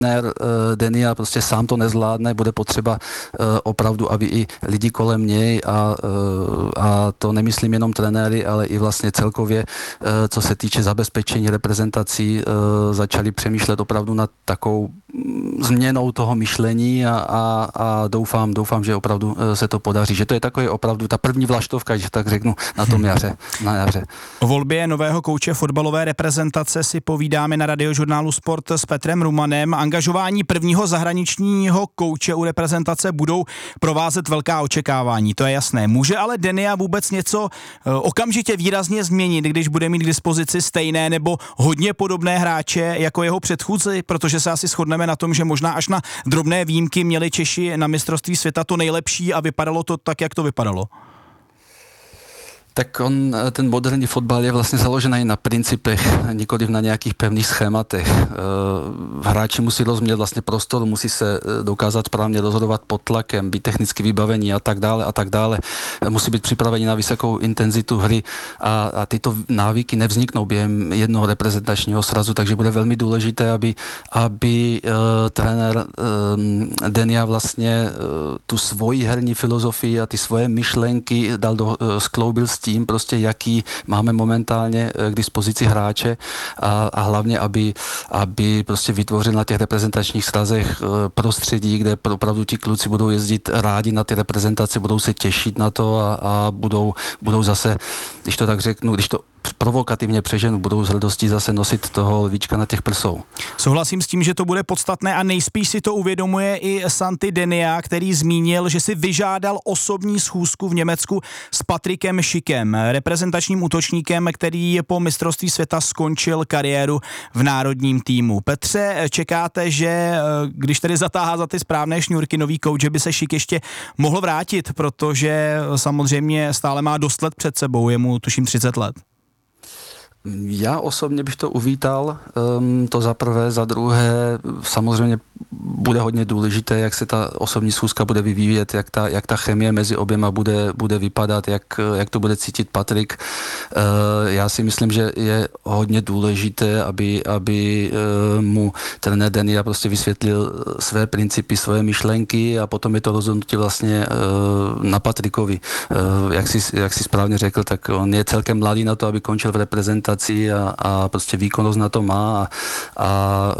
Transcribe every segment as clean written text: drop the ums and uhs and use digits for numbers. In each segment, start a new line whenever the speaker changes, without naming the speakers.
Denia prostě sám to nezvládne, bude potřeba opravdu, aby i lidi kolem něj a to nemyslím jenom trenéry, ale i vlastně celkově, co se týče zabezpečení reprezentací, začali přemýšlet opravdu nad takovou změnou toho myšlení a doufám, že opravdu se to podaří. Že to je takové opravdu ta první vlaštovka, že tak řeknu, na tom jaře.
O volbě nového kouče fotbalové reprezentace si povídáme na Radiožurnálu Sport s Petrem Rumanem. Angažování prvního zahraničního kouče u reprezentace budou provázet velká očekávání, to je jasné. Může ale Denia vůbec něco okamžitě výrazně změnit, když bude mít k dispozici stejné nebo hodně podobné hráče jako jeho předchůdci, protože se asi shodneme na tom, že možná až na drobné výjimky měli Češi na mistrovství světa to nejlepší a vypadalo to tak, jak to vypadalo.
Tak ten moderní fotbal je vlastně založený na principech, nikoliv na nějakých pevných schématech. Hráči musí rozumět vlastně prostoru, musí se dokázat správně rozhodovat pod tlakem, být technicky vybavení a tak dále. Musí být připraveni na vysokou intenzitu hry a tyto návyky nevzniknou během jednoho reprezentačního srazu, takže bude velmi důležité, aby trenér Denia vlastně tu svoji herní filozofii a ty svoje myšlenky skloubil s tím prostě, jaký máme momentálně k dispozici hráče a hlavně, aby prostě vytvořil na těch reprezentačních srazech prostředí, kde opravdu ti kluci budou jezdit rádi na ty reprezentace, budou se těšit na to a budou zase, když to tak řeknu, když to provokativně přeženu, budou s hrdostí zase nosit toho lvíčka na těch prsou.
Souhlasím s tím, že to bude podstatné a nejspíš si to uvědomuje i Santi Denia, který zmínil, že si vyžádal osobní schůzku v Německu s Patrikem Schikem, reprezentačním útočníkem, který po mistrovství světa skončil kariéru v národním týmu. Petře, čekáte, že když tedy zatáhá za ty správné šňůrky nový kouč, že by se Schick ještě mohl vrátit, protože samozřejmě stále má dost let před sebou, je mu tuším 30 let.
Já osobně bych to uvítal, to za prvé, za druhé samozřejmě bude hodně důležité, jak se ta osobní schůzka bude vyvíjet, jak ta chemie mezi oběma bude vypadat, jak to bude cítit Patrik. Já si myslím, že je hodně důležité, aby mu trenér Denia prostě vysvětlil své principy, své myšlenky a potom je to rozhodnutí vlastně na Patrikovi. Jak si správně řekl, tak on je celkem mladý na to, aby končil v reprezentaci a prostě výkonnost na to má a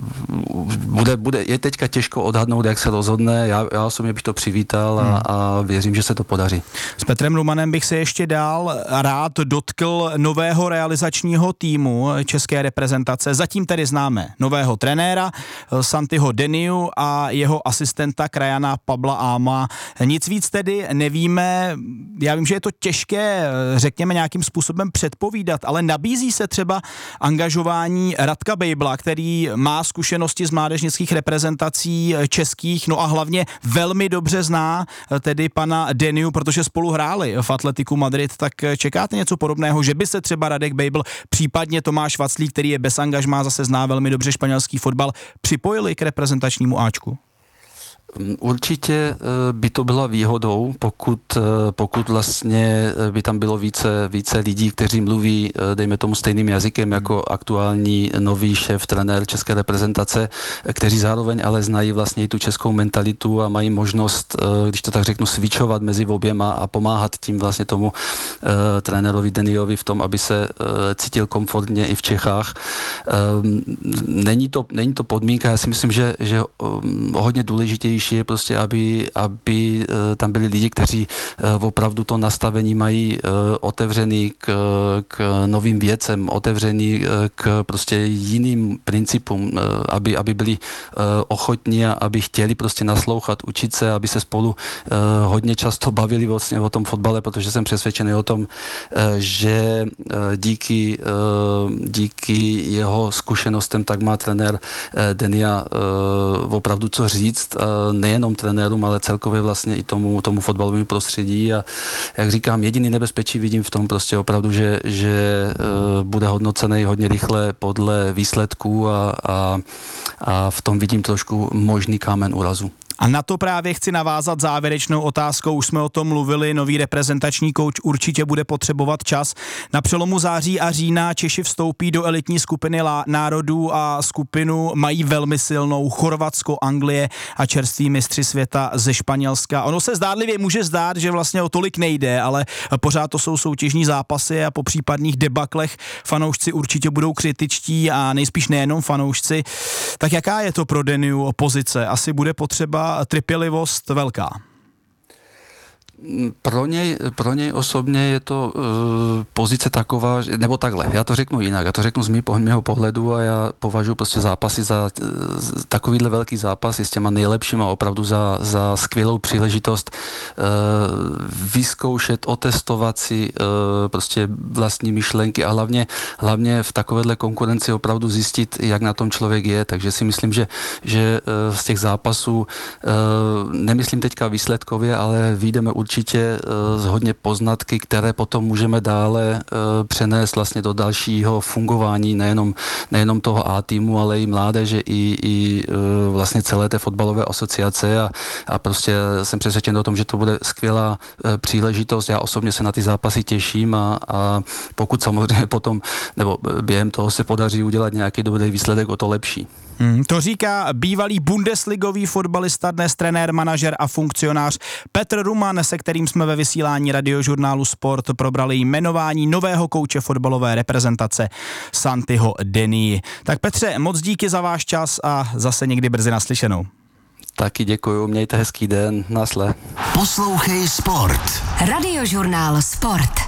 je teďka těžko odhadnout, jak se rozhodne. Já osobně bych to přivítal a věřím, že se to podaří.
S Petrem Rumanem bych se ještě dál rád dotkl nového realizačního týmu české reprezentace. Zatím tedy známe nového trenéra Santiho Deniu a jeho asistenta krajana Pabla Áma. Nic víc tedy nevíme. Já vím, že je to těžké, řekněme, nějakým způsobem předpovídat, ale nabízí se třeba angažování Radka Bejbla, který má zkušenosti z mládežnických reprezentací českých, no a hlavně velmi dobře zná tedy pana Deniu, protože spolu hráli v Atletiku Madrid. Tak čekáte něco podobného, že by se třeba Radek Bejbl, případně Tomáš Vaclík, který je bez angažmá, zase zná velmi dobře španělský fotbal, připojili k reprezentačnímu áčku?
Určitě by to byla výhodou, pokud vlastně by tam bylo více lidí, kteří mluví, dejme tomu, stejným jazykem jako aktuální nový šéf, trenér české reprezentace, kteří zároveň ale znají vlastně i tu českou mentalitu a mají možnost, když to tak řeknu, switchovat mezi oběma a pomáhat tím vlastně tomu trenérovi Deniovi v tom, aby se cítil komfortně i v Čechách. Není to podmínka, já si myslím, že hodně důležitější je prostě, aby tam byli lidi, kteří opravdu to nastavení mají otevřený k novým věcem, otevřený k prostě jiným principům, aby byli ochotní a aby chtěli prostě naslouchat, učit se, aby se spolu hodně často bavili vlastně o tom fotbale, protože jsem přesvědčený o tom, že díky jeho zkušenostem tak má trenér Denia opravdu co říct, nejenom trenérům, ale celkově vlastně i tomu fotbalovému prostředí a jak říkám, jediný nebezpečí vidím v tom prostě opravdu, že bude hodnocený hodně rychle podle výsledků a v tom vidím trošku možný kámen úrazu.
A na to právě chci navázat závěrečnou otázkou. Už jsme o tom mluvili, nový reprezentační kouč určitě bude potřebovat čas. Na přelomu září a října Češi vstoupí do elitní skupiny národů a skupinu mají velmi silnou Chorvatsko, Anglie a čerství mistři světa ze Španělska. Ono se zdádlivě může zdát, že vlastně o tolik nejde, ale pořád to jsou soutěžní zápasy a po případných debaklech fanoušci určitě budou kritičtí a nejspíš nejenom fanoušci. Tak jaká je to pro Deniu pozice? Asi bude potřeba trpělivost velká.
Pro něj osobně je to pozice taková, nebo takhle, já to řeknu jinak, já to řeknu z mého pohledu a já považuji prostě zápasy za takovýhle velký zápas s těma nejlepšíma opravdu za skvělou příležitost vyzkoušet, otestovat si prostě vlastní myšlenky a hlavně v takovéhle konkurenci opravdu zjistit, jak na tom člověk je, takže si myslím, že z těch zápasů nemyslím teďka výsledkově, ale vyjdeme určitě z hodně poznatky, které potom můžeme dále přenést vlastně do dalšího fungování nejenom toho A týmu, ale i mládeže, i vlastně celé té fotbalové asociace a prostě jsem přesvědčen o tom, že to bude skvělá příležitost. Já osobně se na ty zápasy těším a pokud samozřejmě potom nebo během toho se podaří udělat nějaký dobrý výsledek, o to lepší.
To říká bývalý bundesligový fotbalista, dnes trenér, manažer a funkcionář Petr Ruman, se kterým jsme ve vysílání Radiožurnálu Sport probrali jmenování nového kouče fotbalové reprezentace Santiho Denii. Tak Petře, moc díky za váš čas a zase někdy brzy naslyšenou.
Taky děkuju, mějte hezký den, nasled.
Poslouchej Sport.
Radiožurnál Sport.